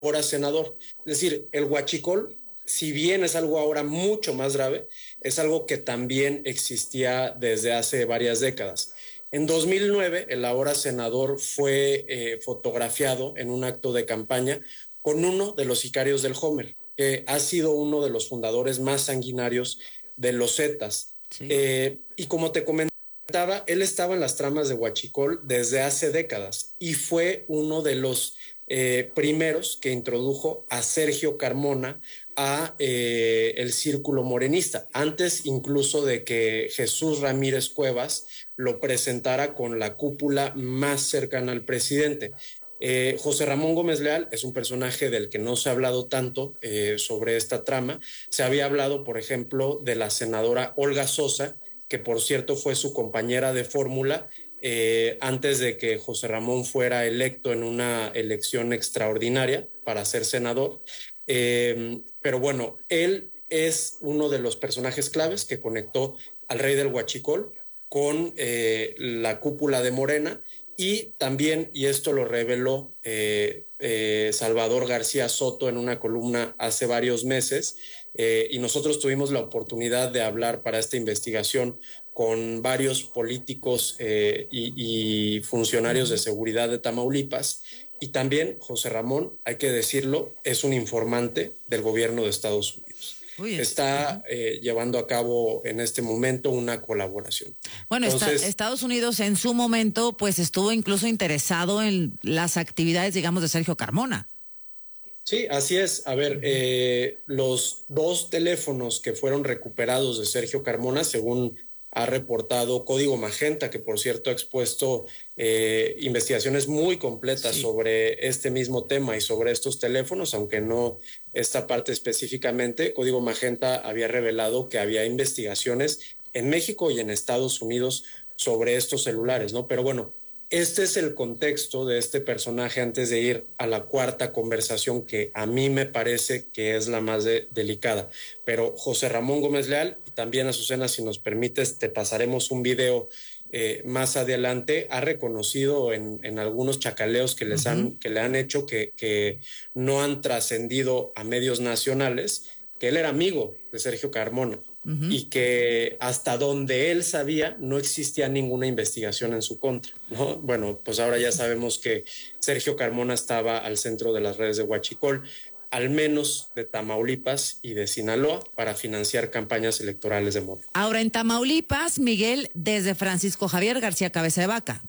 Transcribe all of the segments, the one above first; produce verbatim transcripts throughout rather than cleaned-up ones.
ahora senador. Es decir, el huachicol, si bien es algo ahora mucho más grave, es algo que también existía desde hace varias décadas. En dos mil nueve, el ahora senador fue eh, fotografiado en un acto de campaña con uno de los sicarios del Homer, que ha sido uno de los fundadores más sanguinarios de los Zetas. Sí. Eh, y como te comentaba, él estaba en las tramas de huachicol desde hace décadas y fue uno de los eh, primeros que introdujo a Sergio Carmona a eh, el círculo morenista, antes incluso de que Jesús Ramírez Cuevas lo presentara con la cúpula más cercana al presidente. Eh, José Ramón Gómez Leal es un personaje del que no se ha hablado tanto eh, sobre esta trama. Se había hablado, por ejemplo, de la senadora Olga Sosa, que por cierto fue su compañera de fórmula eh, antes de que José Ramón fuera electo en una elección extraordinaria para ser senador. Eh, pero bueno, él es uno de los personajes claves que conectó al rey del huachicol con eh, la cúpula de Morena y también, y esto lo reveló eh, eh, Salvador García Soto en una columna hace varios meses, eh, y nosotros tuvimos la oportunidad de hablar para esta investigación con varios políticos eh, y, y funcionarios de seguridad de Tamaulipas. Y también José Ramón, hay que decirlo, es un informante del gobierno de Estados Unidos. Uy, está eh, llevando a cabo en este momento una colaboración. Bueno, Entonces, está, Estados Unidos en su momento pues estuvo incluso interesado en las actividades, digamos, de Sergio Carmona. Sí, así es. A ver, eh, los dos teléfonos que fueron recuperados de Sergio Carmona, según ha reportado Código Magenta, que por cierto ha expuesto eh, investigaciones muy completas sí. sobre este mismo tema y sobre estos teléfonos, aunque no esta parte específicamente. Código Magenta había revelado que había investigaciones en México y en Estados Unidos sobre estos celulares, ¿no? Pero bueno, este es el contexto de este personaje antes de ir a la cuarta conversación, que a mí me parece que es la más de, delicada. Pero José Ramón Gómez Leal, y también Azucena, si nos permites, te pasaremos un video eh, más adelante, ha reconocido en, en algunos chacaleos que, les uh-huh. han, que le han hecho que, que no han trascendido a medios nacionales, que él era amigo de Sergio Carmona. Uh-huh. Y que hasta donde él sabía no existía ninguna investigación en su contra, ¿no? Bueno, pues ahora ya sabemos que Sergio Carmona estaba al centro de las redes de huachicol, al menos de Tamaulipas y de Sinaloa, para financiar campañas electorales de Morena. Ahora en Tamaulipas, Miguel, desde Francisco Javier García Cabeza de Vaca.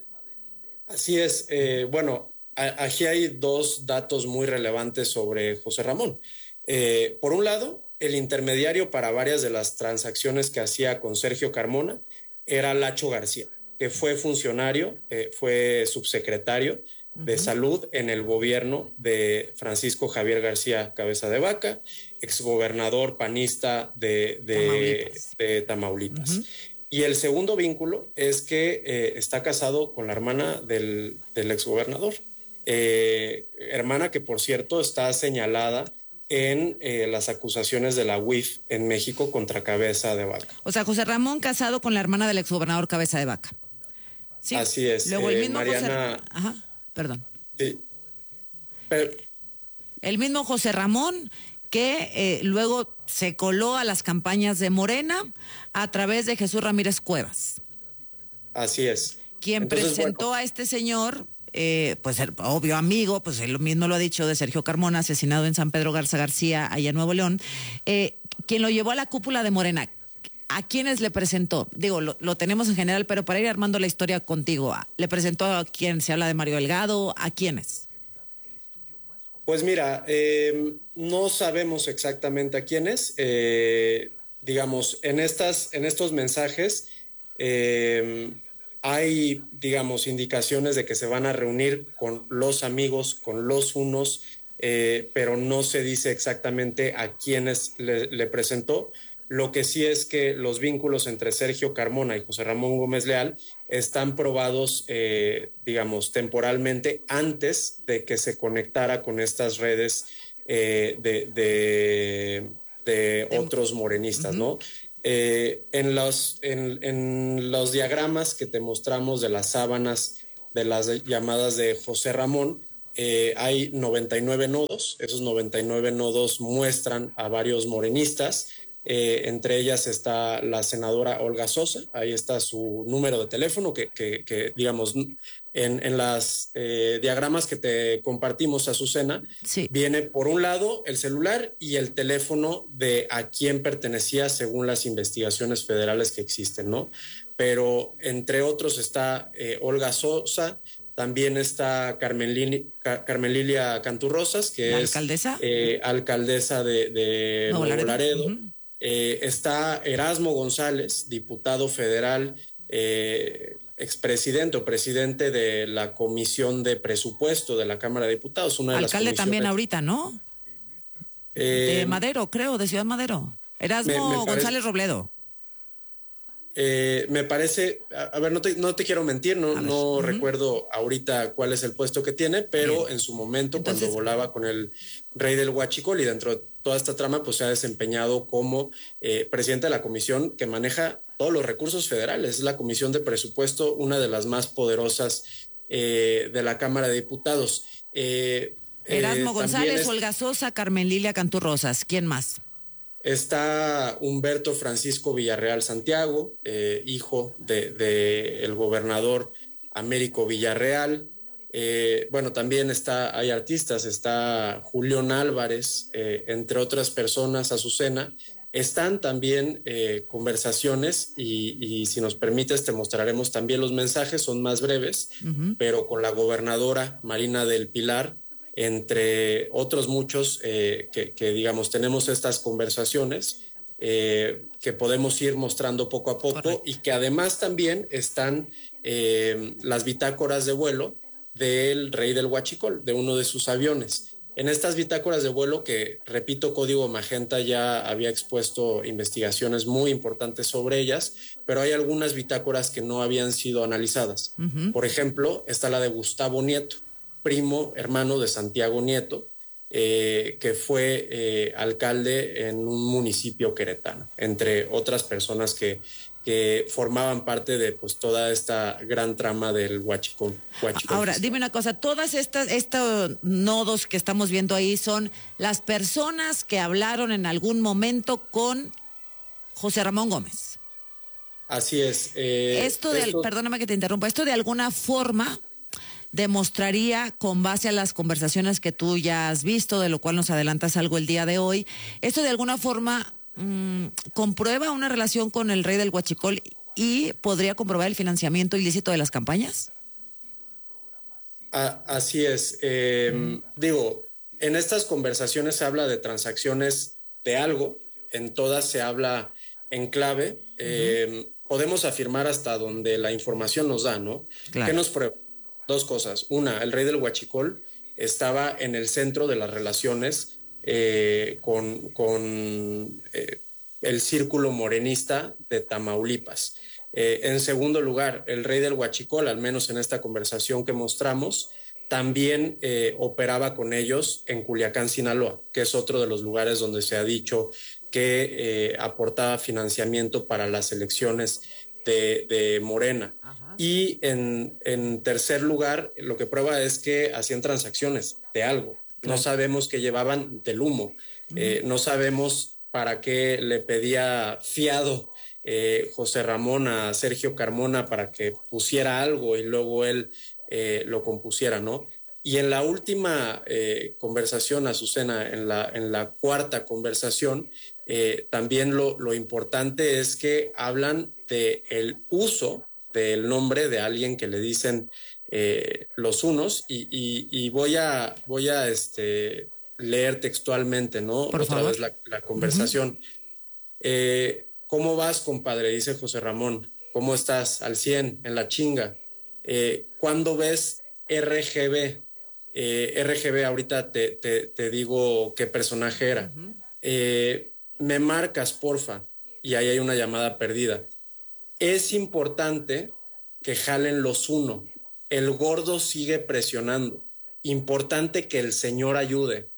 Así es. Eh, bueno, a, aquí hay dos datos muy relevantes sobre José Ramón. Eh, por un lado, el intermediario para varias de las transacciones que hacía con Sergio Carmona era Lacho García, que fue funcionario, eh, fue subsecretario uh-huh. de salud en el gobierno de Francisco Javier García Cabeza de Vaca, exgobernador panista de, de Tamaulipas. De Tamaulipas. Uh-huh. Y el segundo vínculo es que eh, está casado con la hermana del, del exgobernador, eh, hermana que por cierto está señalada en eh, las acusaciones de la U I F en México contra Cabeza de Vaca. O sea, José Ramón casado con la hermana del exgobernador Cabeza de Vaca. Sí. Así es. Luego el eh, mismo Mariana... José... Ajá, perdón. Sí. Pero... El mismo José Ramón que eh, luego se coló a las campañas de Morena a través de Jesús Ramírez Cuevas. Así es. Quien Entonces, presentó bueno. a este señor... Eh, pues el obvio amigo, pues él mismo lo ha dicho, de Sergio Carmona, asesinado en San Pedro Garza García, allá en Nuevo León, eh, quien lo llevó a la cúpula de Morena. ¿A quiénes le presentó? Digo, lo, lo tenemos en general, pero para ir armando la historia contigo, ¿le presentó a quién? ¿Se habla de Mario Delgado? ¿A quiénes? Pues mira, eh, no sabemos exactamente a quiénes. Eh, digamos, en, estas, en estos mensajes... Eh, hay, digamos, indicaciones de que se van a reunir con los amigos, con los unos, eh, pero no se dice exactamente a quiénes le, le presentó. Lo que sí es que los vínculos entre Sergio Carmona y José Ramón Gómez Leal están probados, eh, digamos, temporalmente antes de que se conectara con estas redes eh, de, de, de otros morenistas, uh-huh. ¿no? Eh, en, los, en, en los diagramas que te mostramos de las sábanas de las llamadas de José Ramón, eh, hay noventa y nueve nodos. Esos noventa y nueve nodos muestran a varios morenistas. Eh, entre ellas está la senadora Olga Sosa. Ahí está su número de teléfono que, que, que digamos, en, en las eh, diagramas que te compartimos, Azucena, Sí. viene por un lado el celular y el teléfono de a quién pertenecía según las investigaciones federales que existen, ¿no? Pero entre otros está eh, Olga Sosa, también está Carmen, Lini, Carmen Lilia Canturrosas, que ¿La es alcaldesa? eh, alcaldesa de, de Nuevo Nuevo Laredo. Laredo. Uh-huh. Eh, está Erasmo González, diputado federal, eh, expresidente o presidente de la Comisión de Presupuesto de la Cámara de Diputados. Una de Alcalde las también ahorita, ¿no? Eh, de Madero, creo, de Ciudad Madero. Erasmo me, me parece, González Robledo. Eh, me parece, a, a ver, no te, no te quiero mentir, no, no uh-huh. recuerdo ahorita cuál es el puesto que tiene, pero Bien. en su momento, Entonces, cuando volaba con el rey del Huachicol y dentro de toda esta trama, pues se ha desempeñado como eh, presidente de la comisión que maneja todos los recursos federales. Es la Comisión de Presupuesto, una de las más poderosas eh, de la Cámara de Diputados. Eh, Erasmo eh, González, es, Olga Sosa, Carmen Lilia Canturrosas. ¿Quién más? Está Humberto Francisco Villarreal Santiago, eh, hijo de, de el gobernador Américo Villarreal. Eh, bueno, también está, hay artistas, está Julián Álvarez, eh, entre otras personas, Azucena. Están también eh, conversaciones y, y si nos permites te mostraremos también los mensajes, son más breves, uh-huh. pero con la gobernadora Marina del Pilar, entre otros muchos eh, que, que, digamos, tenemos estas conversaciones eh, que podemos ir mostrando poco a poco. Correcto. Y que además también están eh, las bitácoras de vuelo del rey del Huachicol, de uno de sus aviones. En estas bitácoras de vuelo, que repito, Código Magenta ya había expuesto investigaciones muy importantes sobre ellas, pero hay algunas bitácoras que no habían sido analizadas. Uh-huh. Por ejemplo, está la de Gustavo Nieto, primo hermano de Santiago Nieto, eh, que fue eh, alcalde en un municipio queretano, entre otras personas que, que formaban parte de pues toda esta gran trama del Huachicol. Huachicol Ahora, dime una cosa, todas estas estos nodos que estamos viendo ahí son las personas que hablaron en algún momento con José Ramón Gómez. Así es. Eh, esto de, esto... perdóname que te interrumpa, esto de alguna forma demostraría, con base a las conversaciones que tú ya has visto, de lo cual nos adelantas algo el día de hoy, esto de alguna forma mmm, comprueba una relación con el rey del Huachicol y podría comprobar el financiamiento ilícito de las campañas. Ah, así es. Eh, mm. Digo, en estas conversaciones se habla de transacciones de algo, en todas se habla en clave. Eh, uh-huh. Podemos afirmar hasta donde la información nos da, ¿no? Claro. ¿Qué nos prueba? Dos cosas. Una, el rey del Huachicol estaba en el centro de las relaciones eh, con, con eh, el círculo morenista de Tamaulipas. Eh, en segundo lugar, el rey del Huachicol, al menos en esta conversación que mostramos, también eh, operaba con ellos en Culiacán, Sinaloa, que es otro de los lugares donde se ha dicho que eh, aportaba financiamiento para las elecciones de, de Morena. Y en, en tercer lugar, lo que prueba es que hacían transacciones de algo. Claro. No sabemos qué llevaban del humo. Uh-huh. Eh, no sabemos para qué le pedía fiado eh, José Ramón a Sergio Carmona para que pusiera algo y luego él eh, lo compusiera, ¿no? Y en la última eh, conversación, Azucena, en la, en la cuarta conversación, eh, también lo, lo importante es que hablan del uso del nombre de alguien que le dicen eh, los unos y, y, y voy a voy a este leer textualmente, ¿no? Por Otra favor. vez la, la conversación. Uh-huh. eh, ¿Cómo vas, compadre? Dice José Ramón. ¿Cómo estás? Al cien, en la chinga. Eh, ¿Cuándo ves R G B? Eh, R G B, ahorita te, te, te digo qué personaje era. Uh-huh. eh, me marcas, porfa. Y ahí hay una llamada perdida. Es importante que jalen los uno. El gordo sigue presionando. Importante que el señor ayude.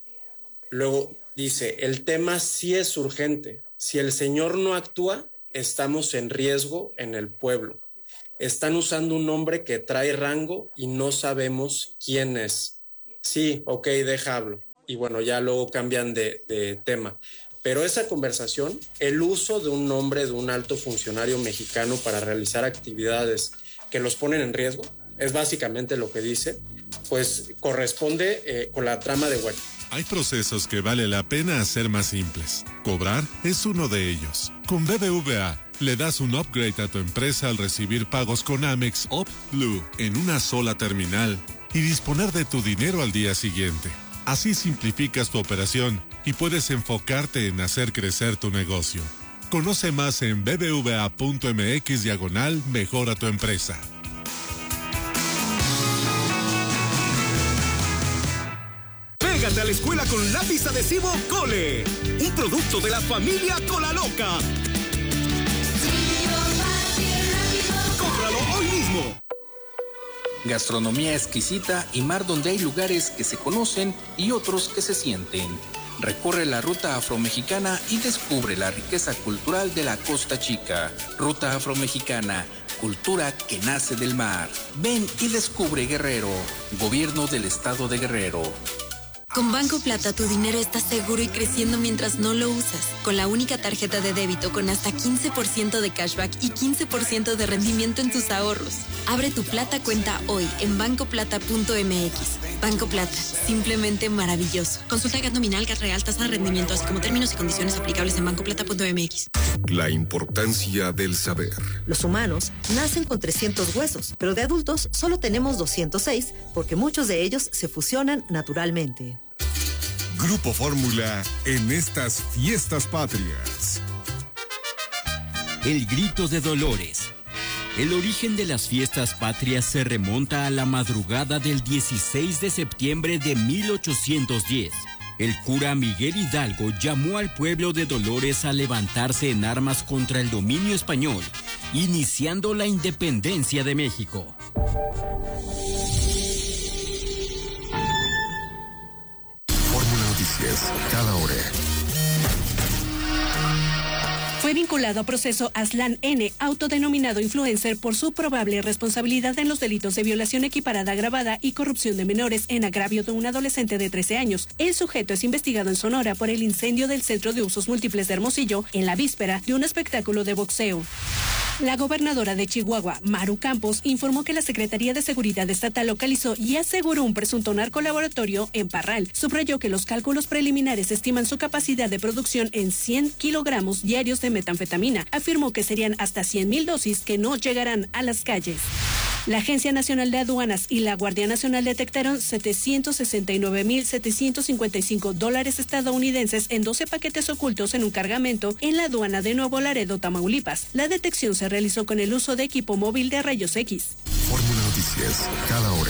Luego dice, el tema sí es urgente. Si el señor no actúa, estamos en riesgo en el pueblo. Están usando un hombre que trae rango y no sabemos quién es. sí, ok, deja hablo. Y bueno, ya luego cambian de, de tema. Pero esa conversación, el uso de un nombre de un alto funcionario mexicano para realizar actividades que los ponen en riesgo, es básicamente lo que dice, pues corresponde eh, con la trama de Huachicolco. Hay procesos que vale la pena hacer más simples. Cobrar es uno de ellos. Con B B V A, le das un upgrade a tu empresa al recibir pagos con Amex Up Blue en una sola terminal y disponer de tu dinero al día siguiente. Así simplificas tu operación y puedes enfocarte en hacer crecer tu negocio. Conoce más en bbva.mx diagonal mejora tu empresa. Pégate a la escuela con lápiz adhesivo Cole, un producto de la familia Cola Loca. ¡Cómpralo hoy mismo! Gastronomía exquisita y mar donde hay lugares que se conocen y otros que se sienten. Recorre la ruta afromexicana y descubre la riqueza cultural de la Costa Chica. Ruta afromexicana, cultura que nace del mar. Ven y descubre Guerrero. Gobierno del Estado de Guerrero. Con Banco Plata tu dinero está seguro y creciendo mientras no lo usas. Con la única tarjeta de débito con hasta quince por ciento de cashback y quince por ciento de rendimiento en tus ahorros. Abre tu Plata cuenta hoy en banco plata punto m x. Banco Plata, simplemente maravilloso. Consulta G A T nominal, G A T real, tasa de rendimiento, así como términos y condiciones aplicables en banco plata punto m x. La importancia del saber. Los humanos nacen con trescientos huesos, pero de adultos solo tenemos doscientos seis porque muchos de ellos se fusionan naturalmente. Grupo Fórmula en estas fiestas patrias. El grito de Dolores. El origen de las fiestas patrias se remonta a la madrugada del dieciséis de septiembre de mil ochocientos diez. El cura Miguel Hidalgo llamó al pueblo de Dolores a levantarse en armas contra el dominio español, iniciando la independencia de México. Noticias, cada hora. Fue vinculado a proceso Aslan N., autodenominado influencer, por su probable responsabilidad en los delitos de violación equiparada agravada y corrupción de menores en agravio de un adolescente de trece años. El sujeto es investigado en Sonora por el incendio del Centro de Usos Múltiples de Hermosillo en la víspera de un espectáculo de boxeo. La gobernadora de Chihuahua, Maru Campos, informó que la Secretaría de Seguridad Estatal localizó y aseguró un presunto narcolaboratorio en Parral. Subrayó que los cálculos preliminares estiman su capacidad de producción en cien kilogramos diarios de metanfetamina. Afirmó que serían hasta cien mil dosis que no llegarán a las calles. La Agencia Nacional de Aduanas y la Guardia Nacional detectaron setecientos sesenta y nueve mil setecientos cincuenta y cinco dólares estadounidenses en doce paquetes ocultos en un cargamento en la aduana de Nuevo Laredo, Tamaulipas. La detección se realizó con el uso de equipo móvil de rayos X. Fórmula Noticias, cada hora.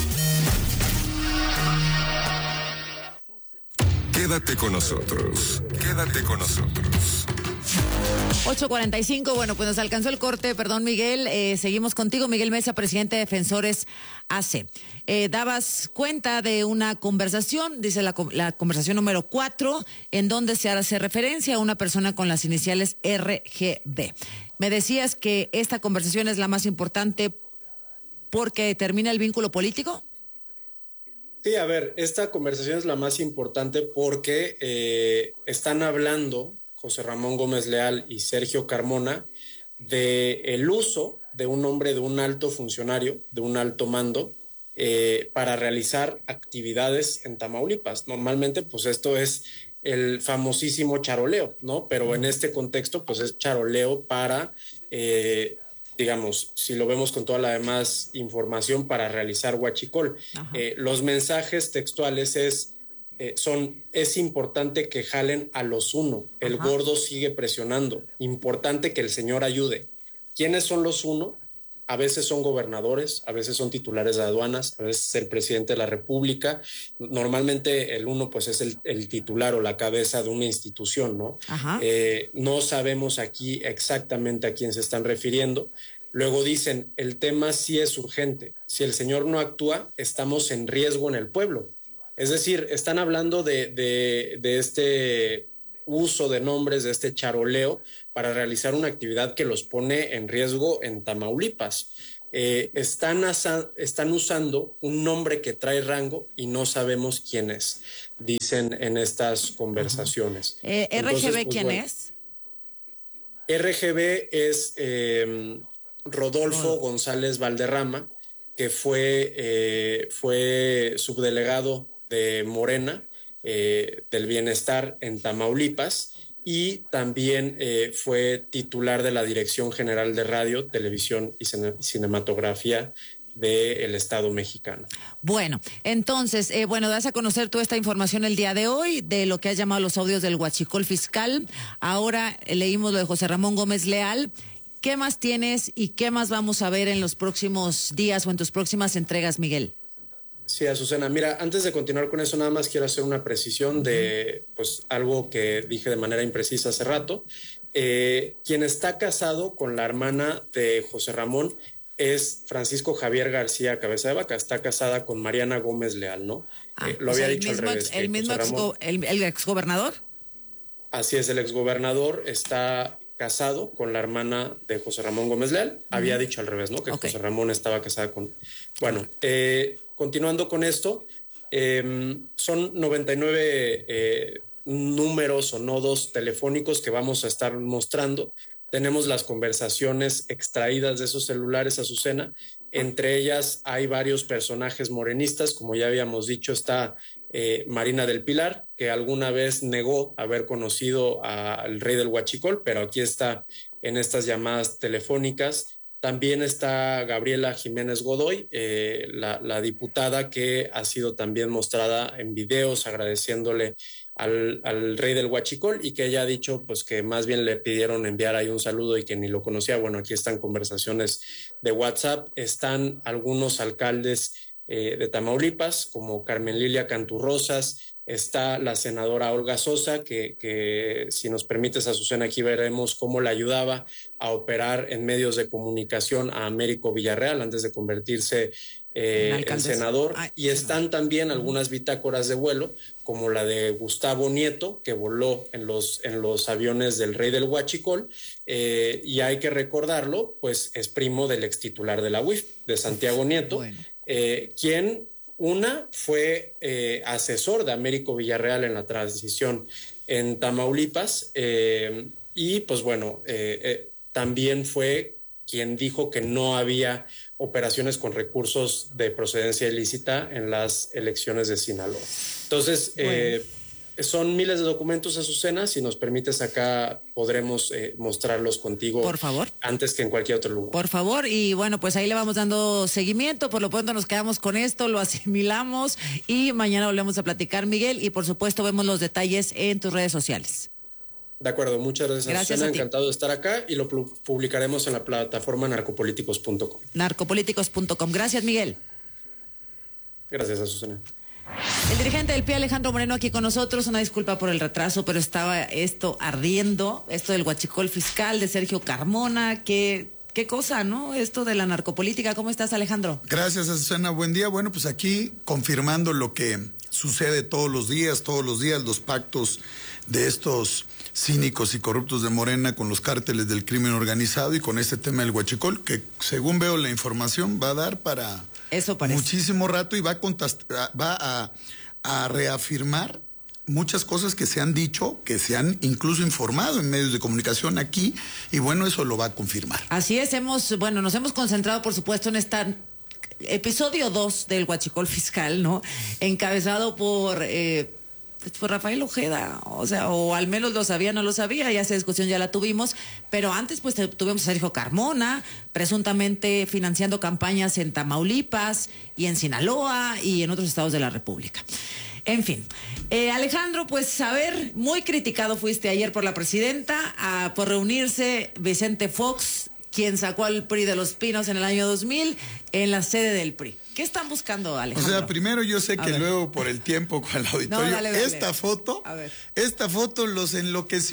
Quédate con nosotros. Quédate con nosotros. ocho cuarenta y cinco, bueno, pues nos alcanzó el corte, perdón Miguel, eh, seguimos contigo, Miguel Mesa, presidente de Defensores A C. Eh, dabas cuenta de una conversación, dice la, la conversación número cuatro, en donde se hace referencia a una persona con las iniciales R G B. Me decías que esta conversación es la más importante porque determina el vínculo político. Sí, a ver, esta conversación es la más importante porque eh, están hablando José Ramón Gómez Leal y Sergio Carmona, de el uso de un nombre de un alto funcionario, de un alto mando, eh, para realizar actividades en Tamaulipas. Normalmente, pues esto es el famosísimo charoleo, ¿no? Pero en este contexto, pues es charoleo para, eh, digamos, si lo vemos con toda la demás información, para realizar huachicol. Eh, los mensajes textuales es Eh, son, es importante que jalen a los uno, el Ajá. gordo sigue presionando, importante que el señor ayude. ¿Quiénes son los uno? A veces son gobernadores, a veces son titulares de aduanas, a veces el presidente de la República. Normalmente el uno pues es el, el titular o la cabeza de una institución, ¿no? Eh, no sabemos aquí exactamente a quién se están refiriendo. Luego dicen, el tema sí es urgente, si el señor no actúa, estamos en riesgo en el pueblo. Es decir, están hablando de, de, de este uso de nombres, de este charoleo, para realizar una actividad que los pone en riesgo en Tamaulipas. eh, están, asa, están usando un nombre que trae rango y no sabemos quién es, dicen en estas conversaciones. Uh-huh. eh, ¿R G B Entonces, pues, ¿quién bueno, es? R G B es eh, Rodolfo oh. González Valderrama, que fue, eh, fue subdelegado de Morena, eh, del Bienestar en Tamaulipas, y también eh, fue titular de la Dirección General de Radio, Televisión y Cine- Cinematografía del Estado mexicano. Bueno, entonces, eh, bueno, das a conocer toda esta información el día de hoy de lo que has llamado los audios del huachicol fiscal. Ahora eh, leímos lo de José Ramón Gómez Leal. ¿Qué más tienes y qué más vamos a ver en los próximos días o en tus próximas entregas, Miguel? Sí, Azucena. Mira, antes de continuar con eso, nada más quiero hacer una precisión uh-huh. de pues algo que dije de manera imprecisa hace rato. Eh, quien está casado con la hermana de José Ramón es Francisco Javier García Cabeza de Vaca, está casada con Mariana Gómez Leal, ¿no? Ah, eh, lo había dicho mismo, al revés. ¿El mismo exgo, el, el exgobernador? Así es, el exgobernador está casado con la hermana de José Ramón Gómez Leal. Uh-huh. Había dicho al revés, ¿no? Que okay. José Ramón estaba casada con... Bueno, eh, continuando con esto, eh, son noventa y nueve eh, números o nodos telefónicos que vamos a estar mostrando. Tenemos las conversaciones extraídas de esos celulares, Azucena. Entre ellas hay varios personajes morenistas. Como ya habíamos dicho, está eh, Marina del Pilar, que alguna vez negó haber conocido al rey del huachicol, pero aquí está en estas llamadas telefónicas. También está Gabriela Jiménez Godoy, eh, la, la diputada que ha sido también mostrada en videos agradeciéndole Al, al rey del huachicol y que ella ha dicho pues que más bien le pidieron enviar ahí un saludo y que ni lo conocía. Bueno, aquí están conversaciones de WhatsApp, están algunos alcaldes eh, de Tamaulipas como Carmen Lilia Canturrosas, está la senadora Olga Sosa que, que si nos permites, Azucena, aquí veremos cómo la ayudaba a operar en medios de comunicación a Américo Villarreal antes de convertirse Eh, el senador. Ay, y están también algunas bitácoras de vuelo como la de Gustavo Nieto, que voló en los, en los aviones del rey del huachicol, eh, y hay que recordarlo, pues es primo del ex titular de la U I F, de Santiago Nieto, bueno. eh, quien una fue eh, asesor de Américo Villarreal en la transición en Tamaulipas, eh, y pues bueno, eh, eh, también fue quien dijo que no había operaciones con recursos de procedencia ilícita en las elecciones de Sinaloa. Entonces, bueno. eh, son miles de documentos, Azucena. Si nos permites, acá podremos eh, mostrarlos contigo. Por favor. Antes que en cualquier otro lugar. Por favor, y bueno, pues ahí le vamos dando seguimiento. Por lo pronto nos quedamos con esto, lo asimilamos y mañana volvemos a platicar, Miguel, y por supuesto vemos los detalles en tus redes sociales. De acuerdo, muchas gracias, gracias Azucena, encantado de estar acá y lo publicaremos en la plataforma narcopolíticos punto com. narcopolíticos punto com. Gracias, Miguel. Gracias, Azucena. El dirigente del P, Alejandro Moreno, aquí con nosotros. Una disculpa por el retraso, pero estaba esto ardiendo, esto del huachicol fiscal de Sergio Carmona, que... Qué cosa, ¿no? Esto de la narcopolítica. ¿Cómo estás, Alejandro? Gracias, Azucena. Buen día. Bueno, pues aquí confirmando lo que sucede todos los días, todos los días, los pactos de estos cínicos y corruptos de Morena con los cárteles del crimen organizado y con este tema del huachicol, que según veo la información va a dar para Eso parece. muchísimo rato y va a, contast- va a, a reafirmar muchas cosas que se han dicho, que se han incluso informado en medios de comunicación aquí, y bueno, eso lo va a confirmar. Así es, hemos, bueno, nos hemos concentrado, por supuesto, en esta episodio dos del huachicol fiscal, ¿no? Encabezado por, eh, por Rafael Ojeda, o sea, o al menos lo sabía, no lo sabía, ya esa discusión ya la tuvimos, pero antes pues tuvimos a Sergio Carmona, presuntamente financiando campañas en Tamaulipas y en Sinaloa y en otros estados de la República. En fin, eh, Alejandro, pues a ver, muy criticado fuiste ayer por la presidenta, a, por reunirse Vicente Fox, quien sacó al P R I de Los Pinos en el año dos mil, en la sede del P R I. ¿Qué están buscando, Alejandro? O sea, primero yo sé a que ver. luego por el tiempo con el auditorio, no, dale, dale. esta foto, a ver. esta foto los enloqueció.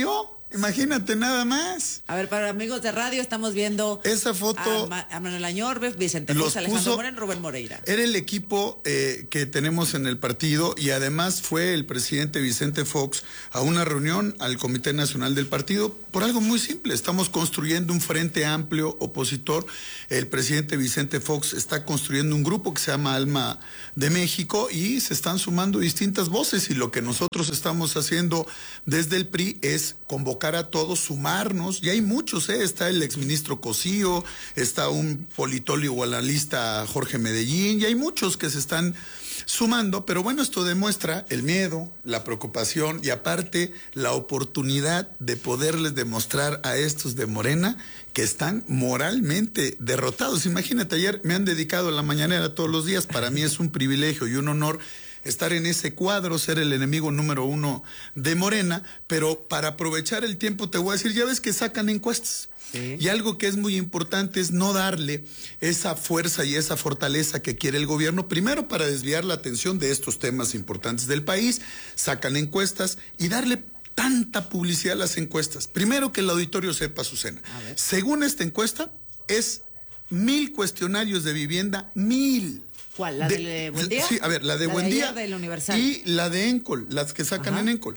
Imagínate nada más. A ver, para amigos de radio, estamos viendo esa foto. A, Ma a Manuel Añorbe, Vicente Fox, Alejandro Moreno, Rubén Moreira. Era el equipo eh, que tenemos en el partido y además fue el presidente Vicente Fox a una reunión al Comité Nacional del Partido por algo muy simple. Estamos construyendo un frente amplio opositor. El presidente Vicente Fox está construyendo un grupo que se llama Alma de México y se están sumando distintas voces y lo que nosotros estamos haciendo desde el P R I es convocar a todos, sumarnos, y hay muchos, ¿eh? Está el exministro Cosío, está un politólogo analista Jorge Medellín, y hay muchos que se están sumando, pero bueno, esto demuestra el miedo, la preocupación y aparte la oportunidad de poderles demostrar a estos de Morena que están moralmente derrotados. Imagínate, ayer me han dedicado a la mañanera todos los días, para mí es un privilegio y un honor estar en ese cuadro, ser el enemigo número uno de Morena, pero para aprovechar el tiempo te voy a decir, ya ves que sacan encuestas. Sí. Y algo que es muy importante es no darle esa fuerza y esa fortaleza que quiere el gobierno, primero para desviar la atención de estos temas importantes del país, sacan encuestas y darle tanta publicidad a las encuestas. Primero que el auditorio sepa, Azucena. Según esta encuesta, es mil cuestionarios de vivienda, mil. ¿Cuál? ¿La de, de Buendía? Sí, a ver, la de la Buendía de Universal. Y la de Encol, las que sacan Ajá. en Encol.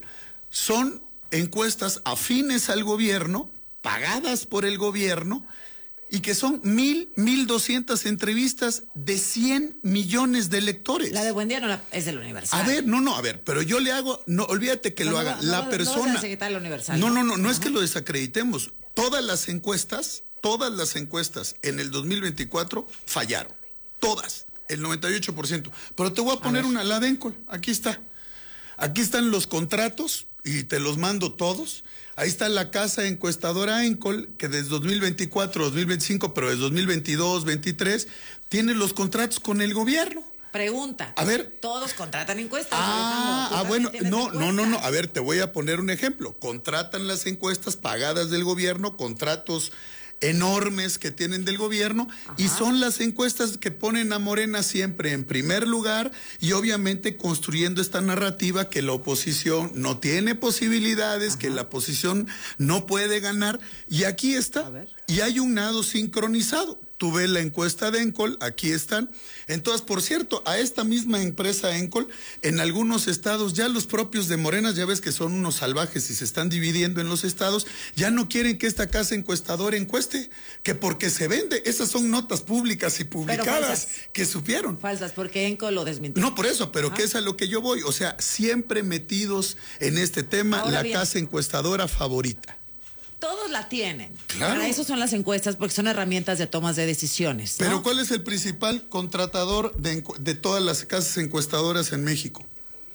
Son encuestas afines al gobierno, pagadas por el gobierno, y que son mil, mil doscientas entrevistas de cien millones de electores. La de Buendía no la, es del Universal. A ver, no, no, a ver, pero yo le hago, no, olvídate que no, lo haga no, la no, persona. No, no, Universal, no, no, no, no es que lo desacreditemos. Todas las encuestas, todas las encuestas en el dos mil veinticuatro fallaron. Todas. El noventa y ocho por ciento. Pero te voy a poner a una, la de Encol. Aquí está. Aquí están los contratos y te los mando todos. Ahí está la casa encuestadora Encol, que desde dos mil veinticuatro, dos mil veinticinco, pero desde dos mil veintidós, veintitrés, tiene los contratos con el gobierno. Pregunta. A ver. Todos contratan encuestas. Ah, ah bueno, no, no, no, no. A ver, te voy a poner un ejemplo. Contratan las encuestas pagadas del gobierno, contratos enormes que tienen del gobierno. Ajá. Y son las encuestas que ponen a Morena siempre en primer lugar y obviamente construyendo esta narrativa que la oposición no tiene posibilidades, Ajá. que la oposición no puede ganar y aquí está. Y hay un nado sincronizado. Tú ves la encuesta de Encol, aquí están. Entonces, por cierto, a esta misma empresa Encol, en algunos estados, ya los propios de Morena, ya ves que son unos salvajes y se están dividiendo en los estados, ya no quieren que esta casa encuestadora encueste, que porque se vende. Esas son notas públicas y publicadas que supieron. Falsas, porque Encol lo desmintió. No, por eso, pero ah. que es a lo que yo voy. O sea, siempre metidos en este tema, Ahora la bien. casa encuestadora favorita. Todos la tienen. Claro. Para eso son las encuestas, porque son herramientas de tomas de decisiones, ¿no? Pero ¿cuál es el principal contratador de, de todas las casas encuestadoras en México?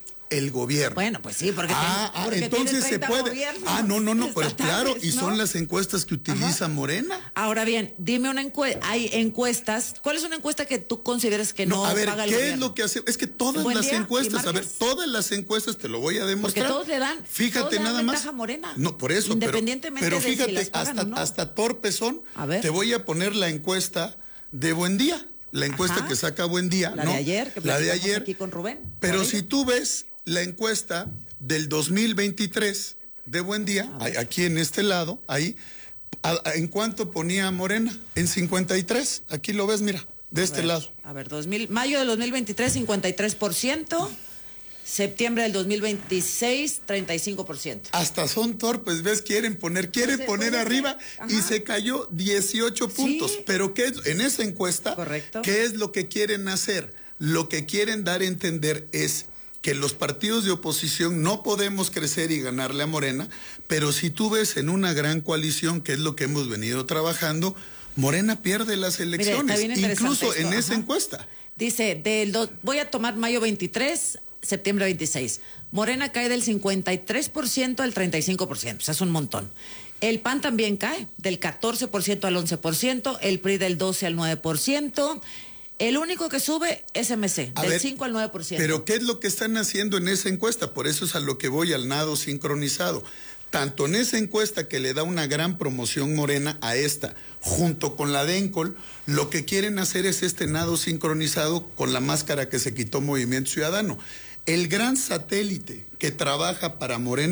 El gobierno. Bueno, pues sí, porque, ah, tiene, porque ah, entonces tiene se puede. Gobiernos, ah, no, no, no, pero claro, y ¿no? son las encuestas que utiliza Ajá. Morena. Ahora bien, dime una encuesta, hay encuestas, ¿cuál es una encuesta que tú consideras que no, no a ver, paga el ¿qué gobierno? es lo que hace? Es que todas las encuestas, a ver, todas las encuestas te lo voy a demostrar. Porque todos le dan, fíjate todos le dan nada más. A Morena, no, por eso, independientemente pero, pero fíjate, de si las hasta, o no. hasta torpes son. A ver. Te voy a poner la encuesta de Buendía, la encuesta Ajá. que saca Buendía, la ¿no? de ayer, que la de ayer. Aquí con Rubén. Pero si tú ves la encuesta del dos mil veintitrés de Buendía, aquí en este lado, ahí, a, a, ¿en cuánto ponía Morena? En cincuenta y tres, aquí lo ves, mira, de a este ver, lado. A ver, dos mil, mayo del dos mil veintitrés, cincuenta y tres por ciento, septiembre del dos mil veintiséis, treinta y cinco por ciento. Hasta son torpes, ¿ves? Quieren poner, quieren poner arriba y se cayó dieciocho puntos. Sí. Pero ¿qué es, en esa encuesta, Correcto. ¿qué es lo que quieren hacer? Lo que quieren dar a entender es que los partidos de oposición no podemos crecer y ganarle a Morena, pero si tú ves en una gran coalición, que es lo que hemos venido trabajando, Morena pierde las elecciones, Mire, incluso esto. en esa Ajá. encuesta. Dice, del do, voy a tomar mayo veintitrés, septiembre veintiséis. Morena cae del cincuenta y tres por ciento al treinta y cinco por ciento, o sea, es un montón. El P A N también cae, del catorce por ciento al once por ciento, el P R I del doce al nueve por ciento. El único que sube es M C, a del ver, cinco al nueve por ciento. Pero ¿qué es lo que están haciendo en esa encuesta? Por eso es a lo que voy, al nado sincronizado. Tanto en esa encuesta que le da una gran promoción Morena a esta, junto con la de Encol, lo que quieren hacer es este nado sincronizado con la máscara que se quitó Movimiento Ciudadano. El gran satélite que trabaja para Morena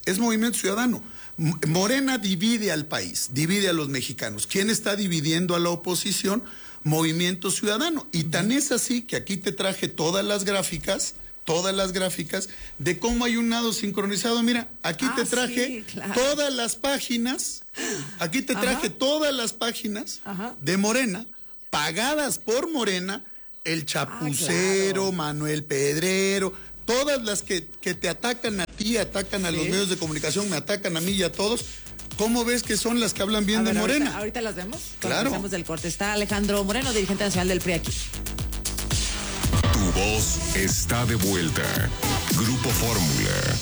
es Movimiento Ciudadano. Morena divide al país, divide a los mexicanos. ¿Quién está dividiendo a la oposición? Movimiento Ciudadano. Y tan es así que aquí te traje todas las gráficas, todas las gráficas de cómo hay un nado sincronizado. Mira, aquí ah, te traje sí, claro. todas las páginas, aquí te traje Ajá. todas las páginas Ajá. de Morena, pagadas por Morena, el Chapucero, ah, claro. Manuel Pedrero, todas las que, que te atacan a ti, atacan a sí. los medios de comunicación, me atacan a mí y a todos. ¿Cómo ves que son las que hablan bien ver, de Morena? Ahorita, ahorita las vemos. Claro. Estamos del corte. Está Alejandro Moreno, dirigente nacional del P R I aquí. Tu voz está de vuelta. Grupo Fórmula.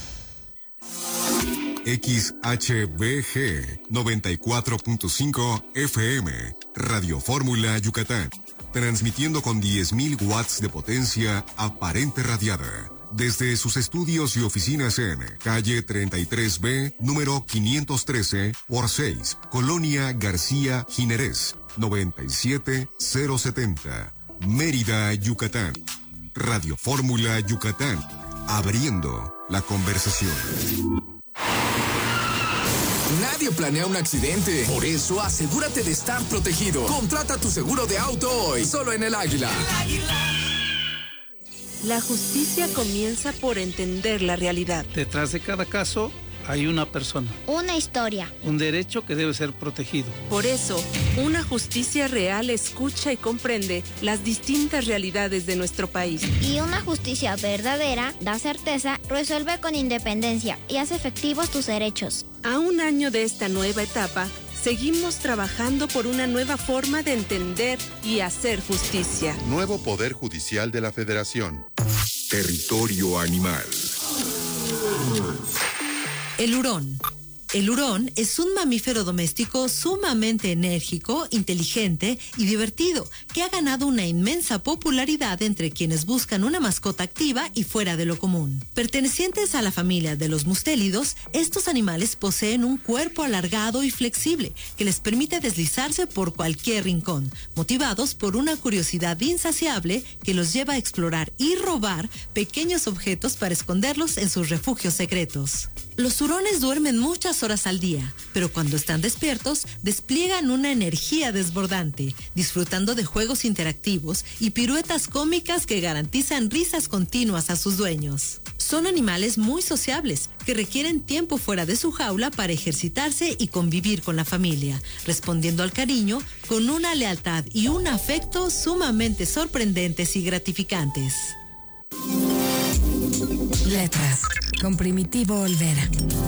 X H B G noventa y cuatro punto cinco F M. Radio Fórmula Yucatán. Transmitiendo con diez mil watts de potencia aparente radiada. Desde sus estudios y oficinas en calle treinta y tres B, número quinientos trece por seis, Colonia García Jiménez, noventa y siete mil setenta, Mérida, Yucatán. Radio Fórmula Yucatán, abriendo la conversación. Nadie planea un accidente. Por eso, asegúrate de estar protegido. Contrata tu seguro de auto hoy, solo en El Águila. El Águila. La justicia comienza por entender la realidad. Detrás de cada caso hay una persona. Una historia. Un derecho que debe ser protegido. Por eso, una justicia real escucha y comprende las distintas realidades de nuestro país. Y una justicia verdadera da certeza, resuelve con independencia y hace efectivos tus derechos. A un año de esta nueva etapa, seguimos trabajando por una nueva forma de entender y hacer justicia. Nuevo Poder Judicial de la Federación. Territorio animal. El hurón. El hurón es un mamífero doméstico sumamente enérgico, inteligente y divertido, que ha ganado una inmensa popularidad entre quienes buscan una mascota activa y fuera de lo común. Pertenecientes a la familia de los mustélidos, estos animales poseen un cuerpo alargado y flexible que les permite deslizarse por cualquier rincón, motivados por una curiosidad insaciable que los lleva a explorar y robar pequeños objetos para esconderlos en sus refugios secretos. Los hurones duermen muchas horas al día, pero cuando están despiertos, despliegan una energía desbordante, disfrutando de juegos interactivos y piruetas cómicas que garantizan risas continuas a sus dueños. Son animales muy sociables, que requieren tiempo fuera de su jaula para ejercitarse y convivir con la familia, respondiendo al cariño con una lealtad y un afecto sumamente sorprendentes y gratificantes. Letras, con Primitivo Olvera.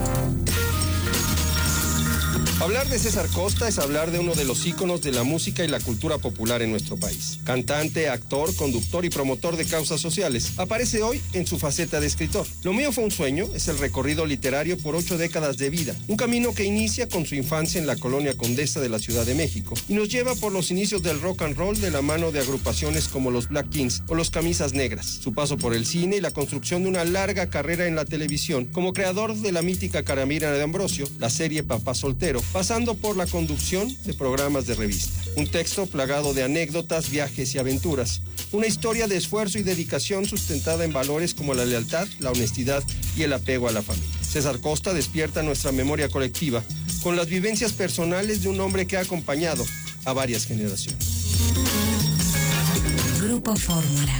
Hablar de César Costa es hablar de uno de los íconos de la música y la cultura popular en nuestro país. Cantante, actor, conductor y promotor de causas sociales, aparece hoy en su faceta de escritor. Lo mío fue un sueño es el recorrido literario por ocho décadas de vida, un camino que inicia con su infancia en la colonia Condesa de la Ciudad de México y nos lleva por los inicios del rock and roll de la mano de agrupaciones como los Black Kings o los Camisas Negras, su paso por el cine y la construcción de una larga carrera en la televisión como creador de la mítica Caramira de Ambrosio, la serie Papá Soltero, pasando por la conducción de programas de revista. Un texto plagado de anécdotas, viajes y aventuras. Una historia de esfuerzo y dedicación sustentada en valores como la lealtad, la honestidad y el apego a la familia. César Costa despierta nuestra memoria colectiva con las vivencias personales de un hombre que ha acompañado a varias generaciones. Grupo Fórmula.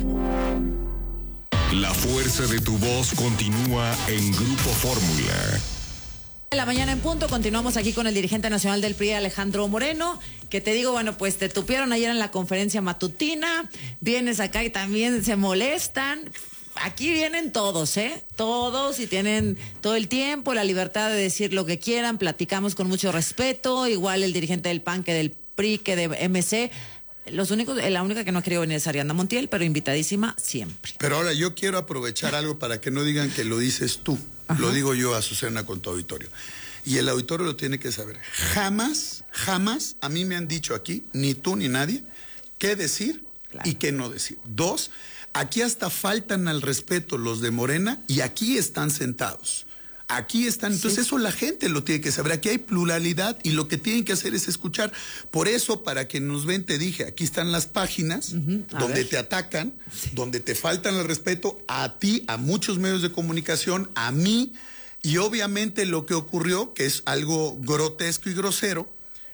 La fuerza de tu voz continúa en Grupo Fórmula. La mañana en punto, continuamos aquí con el dirigente nacional del P R I, Alejandro Moreno, que te digo, bueno, pues te tupieron ayer en la conferencia matutina, vienes acá y también se molestan. Aquí vienen todos, ¿eh? Todos y tienen todo el tiempo, la libertad de decir lo que quieran, platicamos con mucho respeto, igual el dirigente del P A N que del P R I, que de M C. Los únicos, la única que no ha querido venir es Ariadna Montiel, pero invitadísima siempre. Pero ahora yo quiero aprovechar algo para que no digan que lo dices tú. Ajá. Lo digo yo, Azucena, con tu auditorio. Y el auditorio lo tiene que saber. Jamás, jamás a mí me han dicho aquí, ni tú ni nadie, qué decir claro. y qué no decir. Dos, aquí hasta faltan al respeto los de Morena y aquí están sentados. Aquí están, entonces sí. eso la gente lo tiene que saber. Aquí hay pluralidad y lo que tienen que hacer es escuchar. Por eso, para que nos ven, te dije, aquí están las páginas uh-huh. donde ver. te atacan, sí. donde te faltan el respeto a ti, a muchos medios de comunicación, a mí, Y obviamente lo que ocurrió, que es algo grotesco y grosero,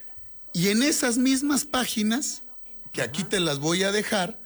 y en esas mismas páginas, que aquí te las voy a dejar,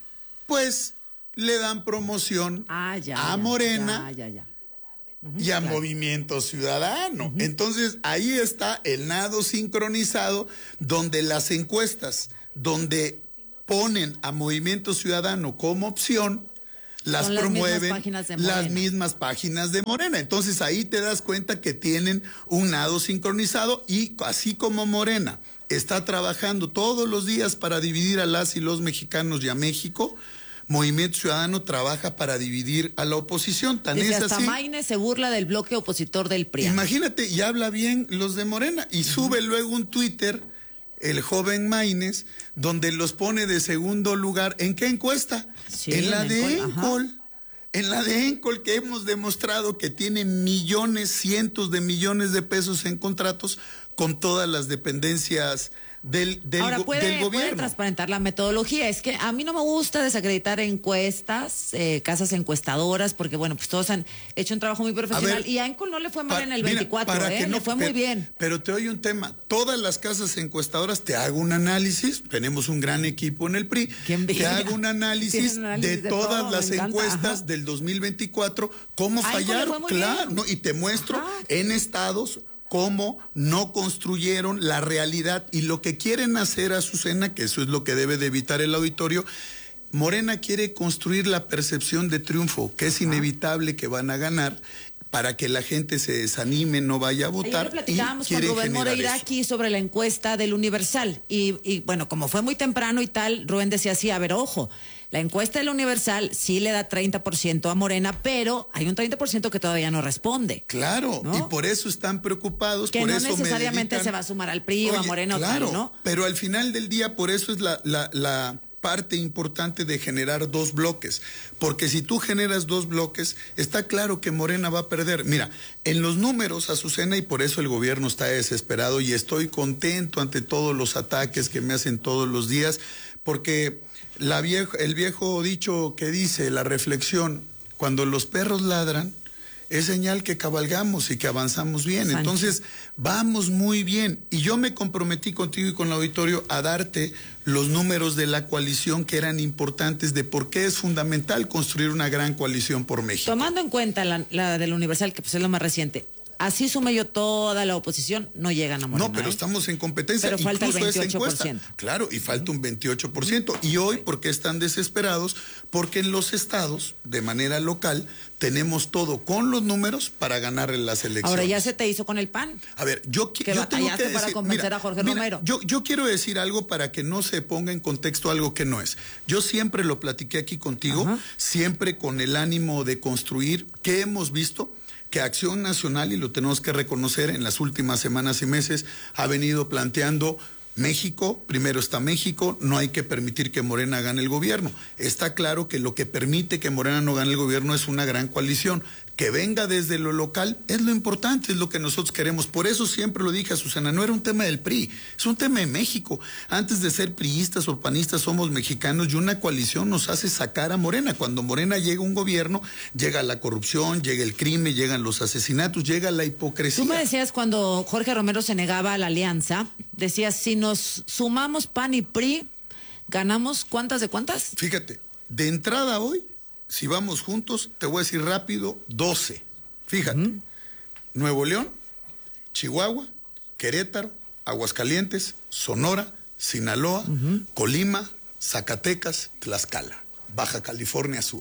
pues le dan promoción ah, ya, a ya, Morena ya, ya, ya. Uh-huh, y a claro. Movimiento Ciudadano. Uh-huh. Entonces, ahí está el nado sincronizado, donde las encuestas, donde ponen a Movimiento Ciudadano como opción, las, las promueven mismas las mismas páginas de Morena. Entonces ahí te das cuenta que tienen un nado sincronizado, y así como Morena está trabajando todos los días para dividir a las y los mexicanos y a México, Movimiento Ciudadano trabaja para dividir a la oposición. Tan Dice, es hasta así. Maine se burla del bloque opositor del P R I. Imagínate, y habla bien los de Morena, y uh-huh. sube luego un Twitter, el joven Maines, donde los pone de segundo lugar. ¿En qué encuesta? Sí, en la en de Encol, Encol. En la de Encol, que hemos demostrado que tiene millones, cientos de millones de pesos en contratos con todas las dependencias del, del, Ahora, puede, del gobierno. Puede transparentar la metodología. Es que a mí no me gusta desacreditar encuestas, eh, casas encuestadoras, porque bueno, pues todos han hecho un trabajo muy profesional. Ver, y a Encol no le fue mal pa, en el veinticuatro, mira, ¿eh? No, le fue pero, muy bien. Pero te oye un tema. Todas las casas encuestadoras, te hago un análisis, tenemos un gran equipo en el P R I, te hago un análisis, análisis de, de todas todo, las encuestas Ajá. del dos mil veinticuatro, cómo a fallaron, claro, no, y te muestro Ajá. en estados cómo no construyeron la realidad, y lo que quieren hacer, Azucena, que eso es lo que debe de evitar el auditorio. Morena quiere construir la percepción de triunfo, que es inevitable que van a ganar, para que la gente se desanime, no vaya a votar. Ayer platicábamos con Rubén Moreira eso. aquí sobre la encuesta del Universal, y, y bueno, como fue muy temprano y tal, Rubén decía así, a ver, ojo, la encuesta del Universal sí le da treinta por ciento a Morena, pero hay un treinta por ciento que todavía no responde. Claro, ¿no? Y por eso están preocupados. Que por no eso necesariamente meditan. se va a sumar al P R I Oye, o a Morena claro, o tal, ¿no? Pero al final del día, por eso es la, la, la parte importante de generar dos bloques. Porque si tú generas dos bloques, está claro que Morena va a perder. Mira, en los números, Azucena, y por eso el gobierno está desesperado, y estoy contento ante todos los ataques que me hacen todos los días, porque La viejo, el viejo dicho que dice, la reflexión, cuando los perros ladran, es señal que cabalgamos y que avanzamos bien. Sánchez. Entonces, vamos muy bien. Y yo me comprometí contigo y con el auditorio a darte los números de la coalición que eran importantes, de por qué es fundamental construir una gran coalición por México. Tomando en cuenta la, la del Universal, que pues es lo más reciente, así sume yo toda la oposición, no llegan a Morena. No, pero ¿eh? estamos en competencia. Pero falta el veintiocho por ciento. Esta encuesta, claro, y falta un veintiocho por ciento. Y hoy, ¿por qué están desesperados? Porque en los estados, de manera local, tenemos todo con los números para ganar en las elecciones. Ahora ya se te hizo con el P A N. A ver, yo, que yo tengo que decir, para convencer mira, a Jorge mira, Romero. Yo, yo quiero decir algo para que no se ponga en contexto algo que no es. Yo siempre lo platiqué aquí contigo, Ajá. siempre con el ánimo de construir. ¿Qué hemos visto? Que Acción Nacional, y lo tenemos que reconocer, en las últimas semanas y meses ha venido planteando México, primero está México, no hay que permitir que Morena gane el gobierno. Está claro que lo que permite que Morena no gane el gobierno es una gran coalición. Que venga desde lo local es lo importante, es lo que nosotros queremos. Por eso siempre lo dije a Susana, no era un tema del P R I, es un tema de México. Antes de ser priistas o panistas somos mexicanos, y una coalición nos hace sacar a Morena. Cuando Morena llega un gobierno, llega la corrupción, llega el crimen, llegan los asesinatos, llega la hipocresía. Tú me decías cuando Jorge Romero se negaba a la alianza, decías, si nos sumamos P A N y P R I, ¿ganamos cuántas de cuántas? Fíjate, de entrada hoy, si vamos juntos, te voy a decir rápido, doce. Fíjate, uh-huh. Nuevo León, Chihuahua, Querétaro, Aguascalientes, Sonora, Sinaloa, uh-huh. Colima, Zacatecas, Tlaxcala, Baja California Sur.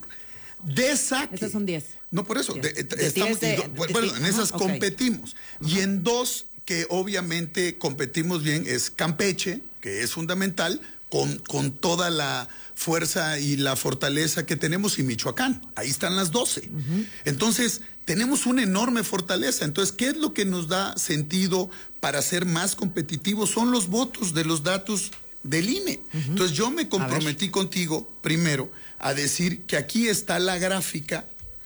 De saque. Esas son diez. No, por eso. De, de, de estamos, de, do, de, bueno, de, en esas uh-huh, competimos. Okay. Y en dos que obviamente competimos bien es Campeche, que es fundamental, con, con toda la fuerza y la fortaleza que tenemos, y Michoacán. Ahí están las doce. Uh-huh. Entonces, tenemos una enorme fortaleza. Entonces, ¿qué es lo que nos da sentido para ser más competitivos? Son los votos de los datos del I N E. Uh-huh. Entonces, yo me comprometí contigo, primero, a decir que aquí está la gráfica,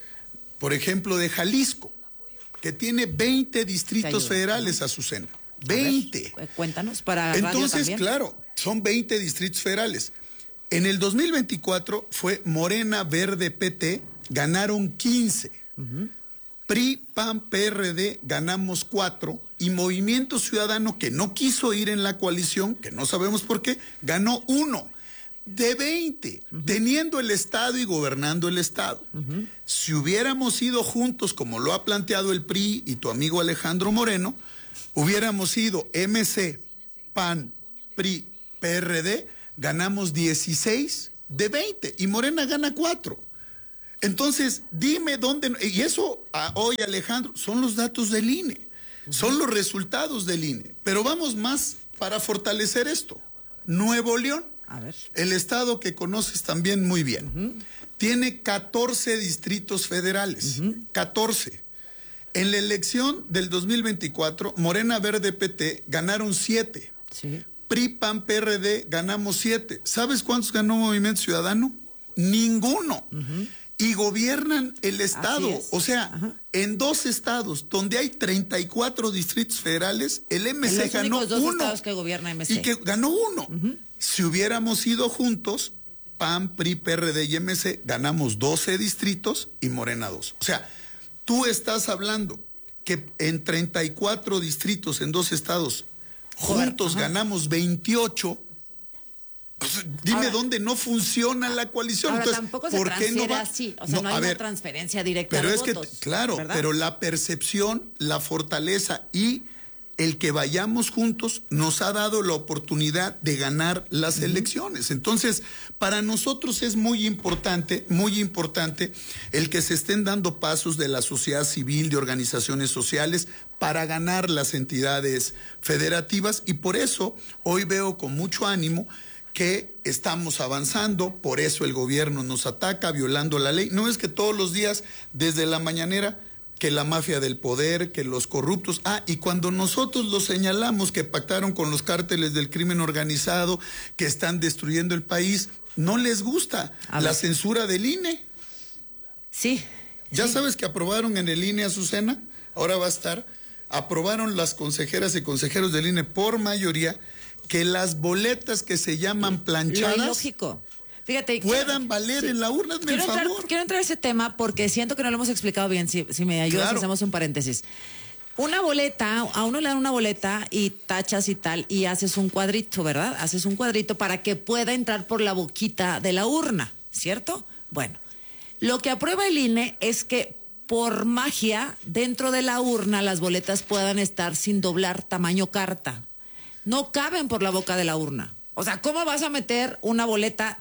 por ejemplo, de Jalisco, que tiene veinte distritos federales, Azucena. veinte. Ver, cuéntanos para Entonces, radio también. Claro, son veinte distritos federales. En el dos mil veinticuatro fue Morena, Verde, P T, ganaron quince. Uh-huh. P R I, P A N, P R D ganamos cuatro y Movimiento Ciudadano, que no quiso ir en la coalición, que no sabemos por qué, ganó uno de veinte, uh-huh. teniendo el Estado y gobernando el Estado. Uh-huh. Si hubiéramos ido juntos, como lo ha planteado el P R I y tu amigo Alejandro Moreno, hubiéramos ido M C, P A N, P R I, P R D, ganamos dieciséis de veinte y Morena gana cuatro. Entonces, dime dónde, y eso a, hoy Alejandro, son los datos del I N E, uh-huh. son los resultados del I N E, pero vamos más para fortalecer esto. Nuevo León, a ver. El estado que conoces también muy bien, uh-huh. tiene catorce distritos federales, uh-huh. catorce. En la elección del dos mil veinticuatro, Morena, Verde, P T ganaron siete. Sí. P R I, P A N, P R D ganamos siete. ¿Sabes cuántos ganó Movimiento Ciudadano? Ninguno. Uh-huh. Y gobiernan el estado. O sea, ajá. en dos estados donde hay treinta y cuatro distritos federales, el M C los ganó dos uno. Estados que gobierna M C. Y que ganó uno. Uh-huh. Si hubiéramos ido juntos, P A N, P R I, P R D y M C, ganamos doce distritos y Morena dos. O sea, tú estás hablando que en treinta y cuatro distritos en dos estados juntos Joder, ganamos veintiocho. Pues, dime ahora, dónde no funciona la coalición. Ahora, entonces, tampoco se ¿por qué no va? Así, o sea, no, no hay una ver, transferencia directa pero de es votos, que, claro, ¿verdad? Pero la percepción, la fortaleza y el que vayamos juntos nos ha dado la oportunidad de ganar las uh-huh. elecciones. Entonces, para nosotros es muy importante, muy importante el que se estén dando pasos de la sociedad civil, de organizaciones sociales, para ganar las entidades federativas, y por eso hoy veo con mucho ánimo que estamos avanzando. Por eso el gobierno nos ataca violando la ley. No es que todos los días desde la mañanera que la mafia del poder, que los corruptos, ah, y cuando nosotros los señalamos que pactaron con los cárteles del crimen organizado, que están destruyendo el país, no les gusta la censura del I N E. Sí. Ya sí. sabes que aprobaron en el I N E, Azucena, ahora va a estar, aprobaron las consejeras y consejeros del I N E por mayoría que las boletas que se llaman planchadas lo ilógico. Fíjate, puedan quiero, valer sí. en la urna, hazme el quiero favor. Entrar, quiero entrar a ese tema porque siento que no lo hemos explicado bien. Si, si me ayudas, claro. hacemos un paréntesis. Una boleta, a uno le dan una boleta y tachas y tal, y haces un cuadrito, ¿verdad? Haces un cuadrito para que pueda entrar por la boquita de la urna, ¿cierto? Bueno, lo que aprueba el I N E es que por magia, dentro de la urna, las boletas puedan estar sin doblar tamaño carta. No caben por la boca de la urna. O sea, ¿cómo vas a meter una boleta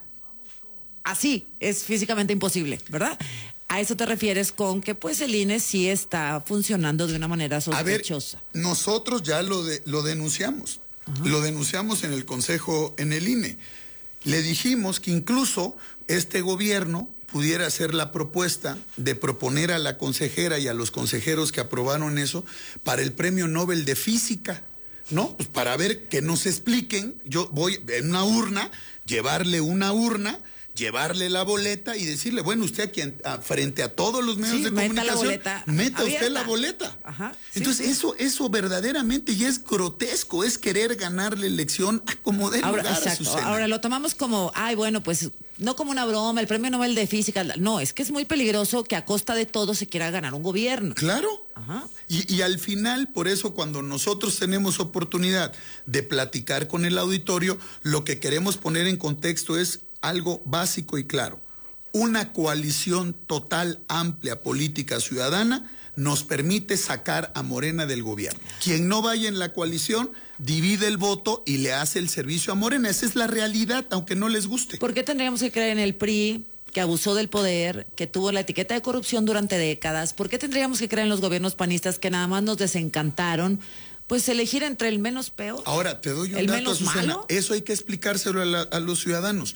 así? Es físicamente imposible, ¿verdad? A eso te refieres con que pues el I N E sí está funcionando de una manera sospechosa. A ver, nosotros ya lo, de, lo denunciamos. Ajá. Lo denunciamos en el Consejo, en el I N E. Le dijimos que incluso este gobierno pudiera hacer la propuesta de proponer a la consejera y a los consejeros que aprobaron eso para el Premio Nobel de Física. ¿No? Pues para ver que nos expliquen. Yo voy en una urna, llevarle una urna, llevarle la boleta y decirle, bueno, usted aquí en, a, frente a todos los medios sí, de meta comunicación, la boleta meta abierta. usted la boleta. Ajá, sí, Entonces, sí. eso eso verdaderamente ya es grotesco, es querer ganar la elección a como dé Ahora, lugar, exacto. Azucena. Ahora lo tomamos como, ay, bueno, pues no como una broma, el Premio Nobel de Física. No, es que es muy peligroso que a costa de todo se quiera ganar un gobierno. Claro. Ajá. Y, y al final, por eso cuando nosotros tenemos oportunidad de platicar con el auditorio, lo que queremos poner en contexto es algo básico y claro. Una coalición total, amplia, política, ciudadana, nos permite sacar a Morena del gobierno. Quien no vaya en la coalición divide el voto y le hace el servicio a Morena. Esa es la realidad, aunque no les guste. ¿Por qué tendríamos que creer en el P R I, que abusó del poder, que tuvo la etiqueta de corrupción durante décadas? ¿Por qué tendríamos que creer en los gobiernos panistas que nada más nos desencantaron? Pues elegir entre el menos peor. Ahora, te doy un el dato, menos Azucena. malo. Eso hay que explicárselo a, la, a los ciudadanos.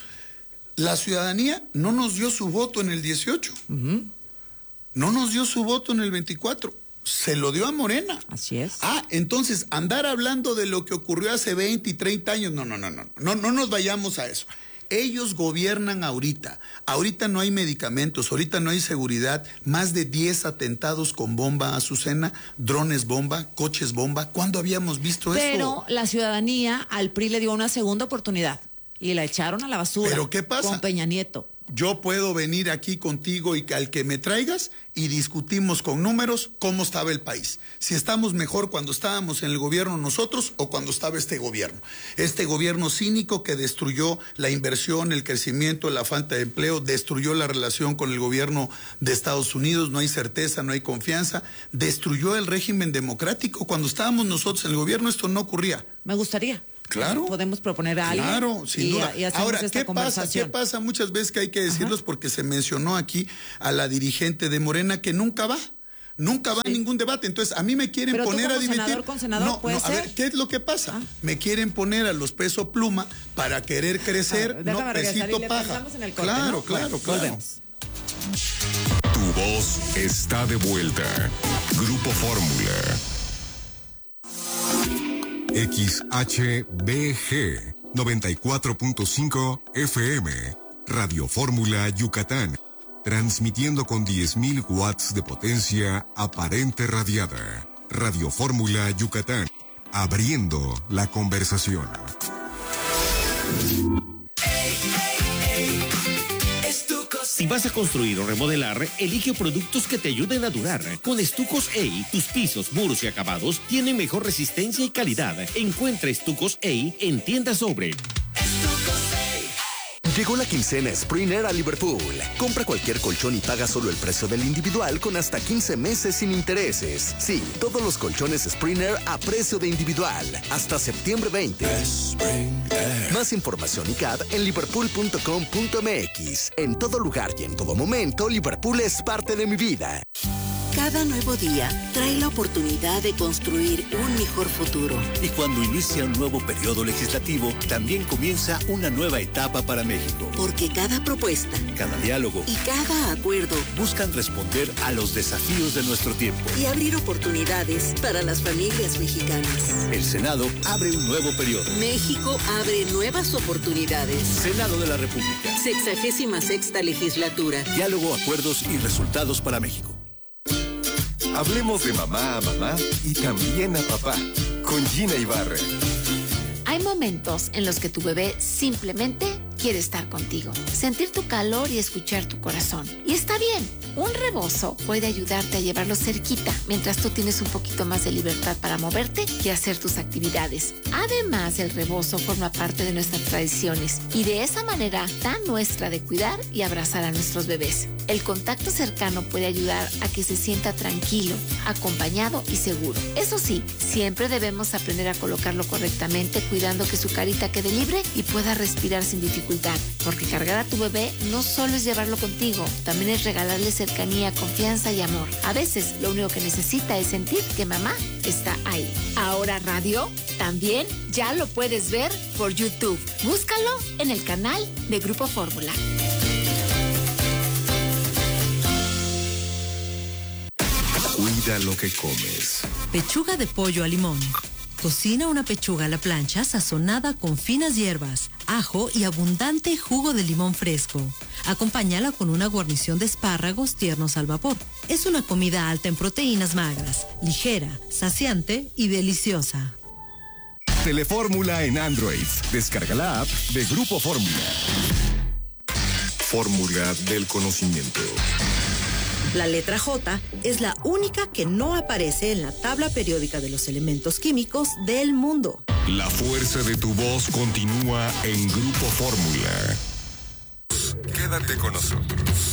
La ciudadanía no nos dio su voto en el dieciocho. Uh-huh. No nos dio su voto en el veinticuatro. Se lo dio a Morena. Así es. Ah, entonces, andar hablando de lo que ocurrió hace veinte y treinta años, no, no, no, no, no, no nos vayamos a eso. Ellos gobiernan ahorita. Ahorita no hay medicamentos, ahorita no hay seguridad. Más de diez atentados con bomba, Azucena, drones bomba, coches bomba. ¿Cuándo habíamos visto Pero eso? Pero la ciudadanía al P R I le dio una segunda oportunidad y la echaron a la basura. ¿Pero qué pasa? Con Peña Nieto. Yo puedo venir aquí contigo y que al que me traigas y discutimos con números cómo estaba el país. Si estamos mejor cuando estábamos en el gobierno nosotros o cuando estaba este gobierno. Este gobierno cínico que destruyó la inversión, el crecimiento, la falta de empleo, destruyó la relación con el gobierno de Estados Unidos, no hay certeza, no hay confianza, destruyó el régimen democrático. Cuando estábamos nosotros en el gobierno esto no ocurría. Me gustaría. Claro. Podemos proponer a alguien. Claro, sin y, duda. Y Ahora, ¿qué pasa? ¿Qué pasa? Muchas veces que hay que decirlos Ajá. porque se mencionó aquí a la dirigente de Morena que nunca va. Nunca va sí. a ningún debate. Entonces, a mí me quieren Pero poner tú como a dividir. Senador con senador, no, ¿puede no, a ser? ver, ¿qué es lo que pasa? Ah. Me quieren poner a los peso pluma para querer crecer, ah, no pesito paja. En el corte, claro, ¿no? claro, bueno, claro. Volvemos. Tu voz está de vuelta. Grupo Fórmula. X H B G noventa y cuatro punto cinco F M, Radio Fórmula Yucatán, transmitiendo con diez mil watts de potencia aparente radiada. Radio Fórmula Yucatán, abriendo la conversación. Si vas a construir o remodelar, elige productos que te ayuden a durar. Con Estucos E I, tus pisos, muros y acabados tienen mejor resistencia y calidad. Encuentra Estucos E I en tiendas Sobre. Llegó la quincena Springer a Liverpool. Compra cualquier colchón y paga solo el precio del individual con hasta quince meses sin intereses. Sí, todos los colchones Springer a precio de individual. Hasta septiembre veinte. Más información y C A D en liverpool punto com punto m x. En todo lugar y en todo momento, Liverpool es parte de mi vida. Cada nuevo día trae la oportunidad de construir un mejor futuro. Y cuando inicia un nuevo periodo legislativo, también comienza una nueva etapa para México. Porque cada propuesta, cada diálogo y cada acuerdo buscan responder a los desafíos de nuestro tiempo y abrir oportunidades para las familias mexicanas. El Senado abre un nuevo periodo. México abre nuevas oportunidades. Senado de la República. Sexagésima sexta legislatura. Diálogo, acuerdos y resultados para México. Hablemos de mamá a mamá y también a papá, con Gina Ibarra. Hay momentos en los que tu bebé simplemente quiere estar contigo, sentir tu calor y escuchar tu corazón. Y está bien, un rebozo puede ayudarte a llevarlo cerquita mientras tú tienes un poquito más de libertad para moverte y hacer tus actividades. Además, el rebozo forma parte de nuestras tradiciones y de esa manera tan nuestra de cuidar y abrazar a nuestros bebés. El contacto cercano puede ayudar a que se sienta tranquilo, acompañado y seguro. Eso sí, siempre debemos aprender a colocarlo correctamente, cuidando que su carita quede libre y pueda respirar sin dificultad. Porque cargar a tu bebé no solo es llevarlo contigo, también es regalarle cercanía, confianza y amor. A veces lo único que necesita es sentir que mamá está ahí. Ahora Radio también ya lo puedes ver por YouTube. Búscalo en el canal de Grupo Fórmula. Cuida lo que comes. Pechuga de pollo a limón. Cocina una pechuga a la plancha sazonada con finas hierbas, ajo y abundante jugo de limón fresco. Acompáñala con una guarnición de espárragos tiernos al vapor. Es una comida alta en proteínas magras, ligera, saciante y deliciosa. Telefórmula en Android. Descarga la app de Grupo Fórmula. Fórmula del conocimiento. La letra J es la única que no aparece en la tabla periódica de los elementos químicos del mundo. La fuerza de tu voz continúa en Grupo Fórmula. Quédate con nosotros.